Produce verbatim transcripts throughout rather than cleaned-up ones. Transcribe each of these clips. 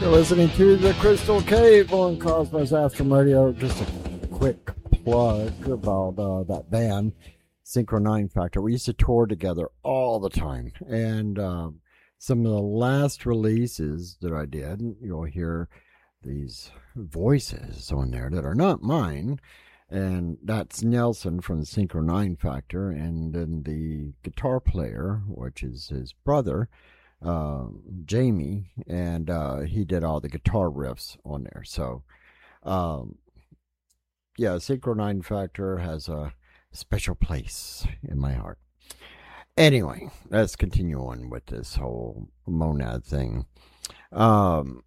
You're listening to The Crystal Cave on Cosmos Astrum Radio. Just a quick plug about uh, that band, Synchro nine Factor. We used to tour together all the time. And um, some of the last releases that I did, you'll hear these voices on there that are not mine. And that's Nelson from the Synchro nine Factor. And then the guitar player, which is his brother, uh, Jamie, and uh, he did all the guitar riffs on there. So, um, yeah, Synchro nine Factor has a special place in my heart. Anyway, let's continue on with this whole monad thing. Um,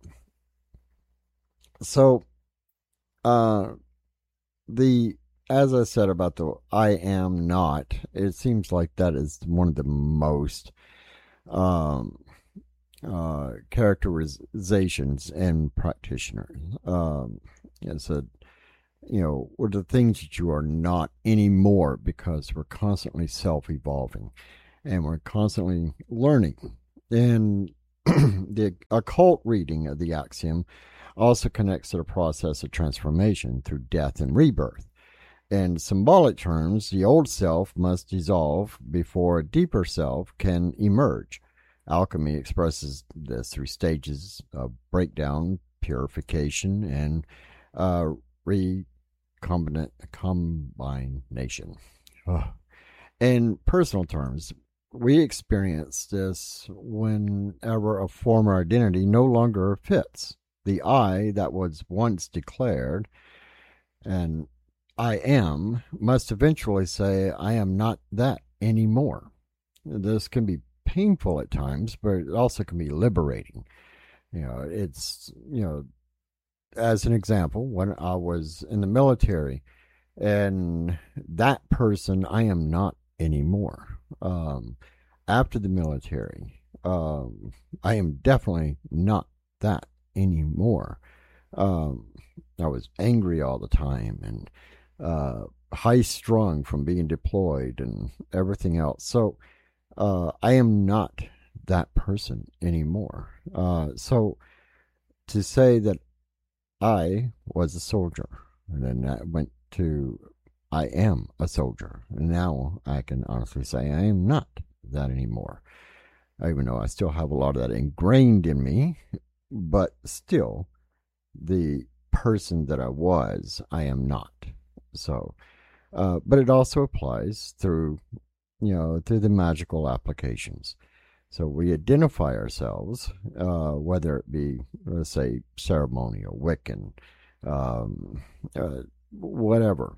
so, uh, the as I said about the I am not, it seems like that is one of the most um, uh, characterizations in practitioners. Um, it's a, you know, what are the things that you are not anymore, because we're constantly self-evolving and we're constantly learning. And the occult reading of the axiom also connects to the process of transformation through death and rebirth. In symbolic terms, the old self must dissolve before a deeper self can emerge. Alchemy expresses this through stages of breakdown, purification, and uh, recombination. Oh. In personal terms, we experience this whenever a former identity no longer fits. The I that was once declared, and I am, must eventually say, I am not that anymore. This can be painful at times, but it also can be liberating. You know, it's, you know, as an example, when I was in the military, and that person I am not anymore. Um, after the military, um, I am definitely not that anymore. Um, I was angry all the time and uh, high strung from being deployed and everything else. So uh, I am not that person anymore. Uh, so to say that I was a soldier, and then I went to I am a soldier, and now I can honestly say I am not that anymore. Even though I still have a lot of that ingrained in me, but still, the person that I was, I am not. So, uh, but it also applies through, you know, through the magical applications. So we identify ourselves, uh, whether it be, let's say, ceremonial, Wiccan, um, uh, whatever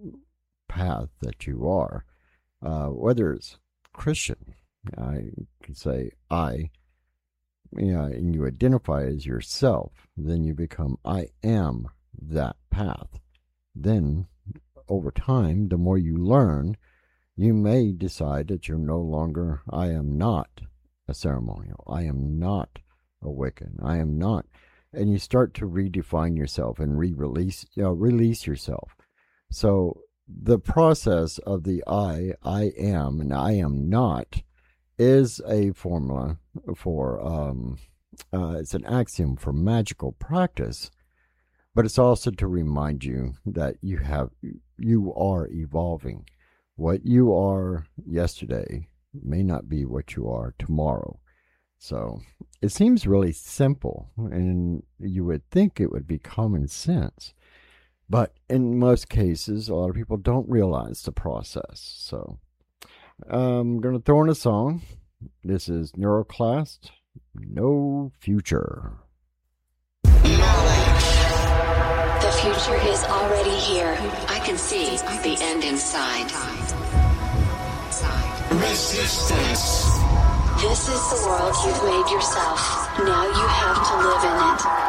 path that you are, uh, whether it's Christian, I can say I. You know, and you identify as yourself, then you become, I am that path. Then, over time, the more you learn, you may decide that you're no longer, I am not a ceremonial. I am not a Wiccan. I am not. And you start to redefine yourself and re-release, you know, release yourself. So, the process of the I, I am, and I am not, is a formula for, um, uh, it's an axiom for magical practice, but it's also to remind you that you have, you are evolving. What you are yesterday may not be what you are tomorrow. So it seems really simple, and you would think it would be common sense, but in most cases, a lot of people don't realize the process. So I'm going to throw in a song. This is Neuroclast, No Future. The future is already here. I can see the end inside. Resistance. This is the world you've made yourself. Now you have to live in it.